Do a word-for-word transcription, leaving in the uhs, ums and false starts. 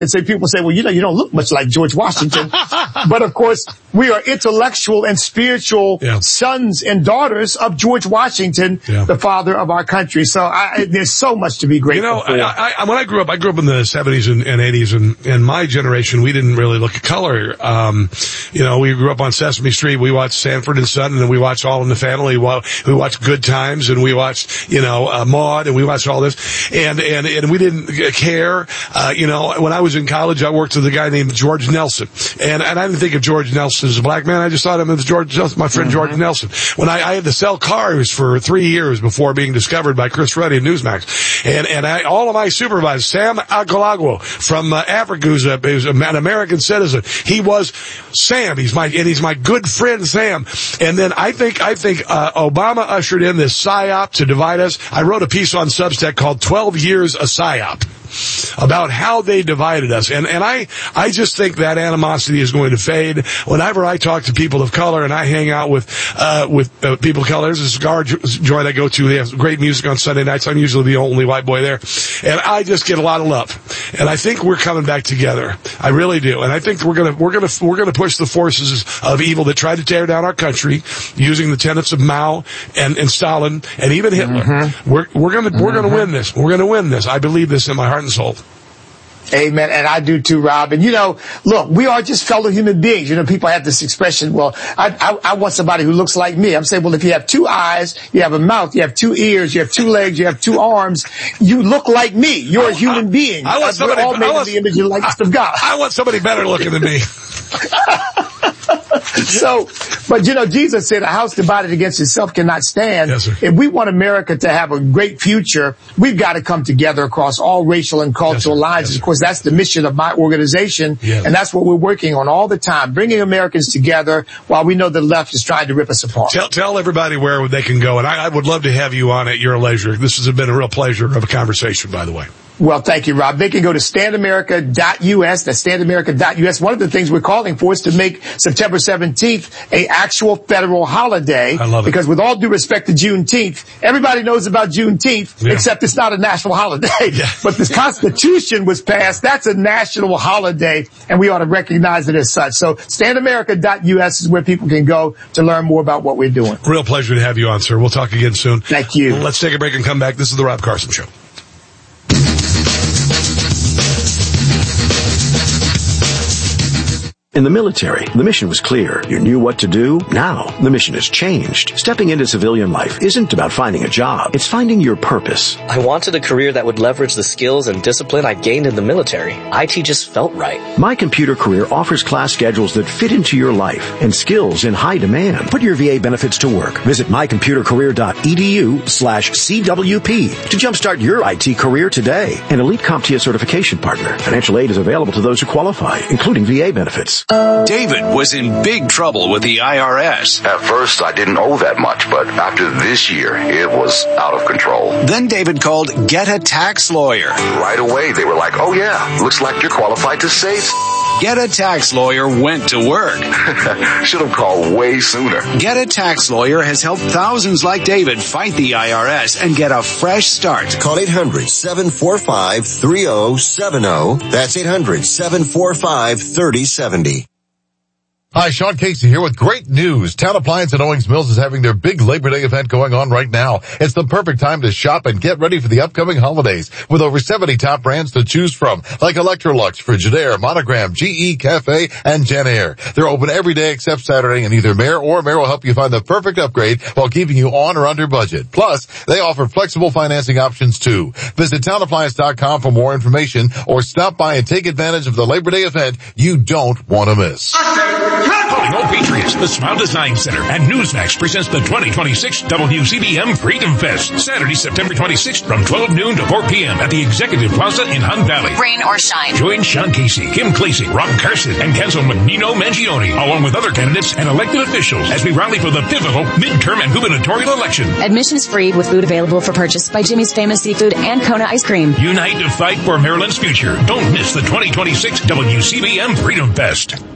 and say, people say, well, you know, you don't look much like George Washington. But of course, we are intellectual and spiritual yeah. sons and daughters of George Washington, yeah. the father of our country. So I, there's so much to be grateful you know, for. I, I, when I grew up, I grew up in the seventies and, and eighties, and, and my generation, we didn't really look at color. Um, you know, we grew up on Sesame Street. We watched Sanford and Son, and then we watched All in the Family. We watched Good Times, and we watched, you know, uh, Maude, and we watched all this. And, and, and we didn't care. Uh, you know, when I was in college, I worked with a guy named George Nelson. And, and I didn't think of George Nelson as a black man. I just thought of him as George, my friend mm-hmm. George Nelson. When I, I had to sell cars for three years before being discovered by Chris Ruddy of Newsmax. And, and I, all of my supervisors, Sam Aguilagua from uh, Africa, who's, a, who's an American citizen. He was Sam. He's my, and he's my good friend Sam. And then I think, I think, uh, Obama ushered in this psyop to divide us. I wrote a piece on Substack called twelve years a psyop, about how they divided us. And, and I, I just think that animosity is going to fade. Whenever I talk to people of color and I hang out with, uh, with uh, people of color, there's a cigar joint I go to. They have great music on Sunday nights. I'm usually the only white boy there. And I just get a lot of love. And I think we're coming back together. I really do. And I think we're gonna, we're gonna, we're gonna push the forces of evil that tried to tear down our country using the tenets of Mao and, and Stalin and even Hitler. Mm-hmm. We're, we're gonna, mm-hmm. we're gonna win this. We're gonna win this. I believe this in my heart and soul. Amen. And I do too, Rob. And you know, look, we are just fellow human beings. You know, people have this expression, well, I, I, I want somebody who looks like me. I'm saying, well, if you have two eyes, you have a mouth, you have two ears, you have two legs, you have two arms, you look like me. You're a human I, being. I want somebody, We're all made I want, in the image and likeness of God. I want somebody better looking than me. So, but you know, Jesus said a house divided against itself cannot stand. Yes, sir. If we want America to have a great future, we've got to come together across all racial and cultural yes, lines. Yes, of course, that's the mission of my organization. Yes. And that's what we're working on all the time, bringing Americans together while we know the left is trying to rip us apart. Tell, tell everybody where they can go. And I, I would love to have you on at your leisure. This has been a real pleasure of a conversation, by the way. Well, thank you, Rob. They can go to stand america dot U S. That's stand america dot U S. One of the things we're calling for is to make September seventeenth a actual federal holiday. I love it. Because with all due respect to Juneteenth, everybody knows about Juneteenth, yeah. except it's not a national holiday. Yeah. But the Constitution was passed. That's a national holiday, and we ought to recognize it as such. So stand america dot U S is where people can go to learn more about what we're doing. Real pleasure to have you on, sir. We'll talk again soon. Thank you. Let's take a break and come back. This is the Rob Carson Show. In the military, the mission was clear. You knew what to do. Now, the mission has changed. Stepping into civilian life isn't about finding a job. It's finding your purpose. I wanted a career that would leverage the skills and discipline I gained in the military. I T just felt right. My Computer Career offers class schedules that fit into your life and skills in high demand. Put your V A benefits to work. Visit my computer career dot e d u slash C W P to jumpstart your I T career today. An elite CompTIA certification partner. Financial aid is available to those who qualify, including V A benefits. David was in big trouble with the I R S. At first, I didn't owe that much, but after this year, it was out of control. Then David called Get a Tax Lawyer. Right away, they were like, oh yeah, looks like you're qualified to save. Get a Tax Lawyer went to work. Should have called way sooner. Get a Tax Lawyer has helped thousands like David fight the I R S and get a fresh start. Call eight hundred, seven four five, three oh seven oh. That's eight hundred, seven four five, three oh seven oh. Hi, Sean Casey here with great news. Town Appliance at Owings Mills is having their big Labor Day event going on right now. It's the perfect time to shop and get ready for the upcoming holidays with over seventy top brands to choose from, like Electrolux, Frigidaire, Monogram, G E, Cafe, and Genair. They're open every day except Saturday, and either Mayor or Mayor will help you find the perfect upgrade while keeping you on or under budget. Plus, they offer flexible financing options too. Visit town appliance dot com for more information or stop by and take advantage of the Labor Day event you don't want to miss. Calling all Patriots, the Smile Design Center and Newsmax presents the twenty twenty-six W C B M Freedom Fest, Saturday, September twenty-sixth from twelve noon to four p.m. at the Executive Plaza in Hunt Valley. Rain or shine. Join Sean Casey, Kim Clasey, Rob Carson, and Councilman Nino Mangione, along with other candidates and elected officials as we rally for the pivotal midterm and gubernatorial election. Admission is free with food available for purchase by Jimmy's Famous Seafood and Kona Ice Cream. Unite to fight for Maryland's future. Don't miss the twenty twenty-six W C B M Freedom Fest.